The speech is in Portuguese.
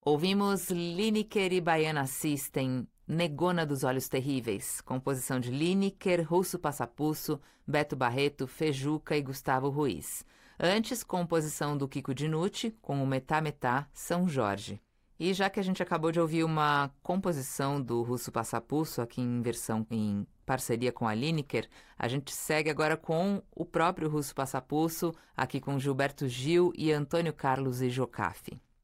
Ouvimos Lineker e Baiana System, Negona dos Olhos Terríveis, composição de Lineker, Russo Passapusso, Beto Barreto, Fejuca e Gustavo Ruiz. Antes, composição do Kiko Dinucci, com o Metá Metá, São Jorge. E já que a gente acabou de ouvir uma composição do Russo Passapusso, aqui em versão em parceria com a Lineker, a gente segue agora com o próprio Russo Passapusso, aqui com Gilberto Gil e Antônio Carlos e Jocafe.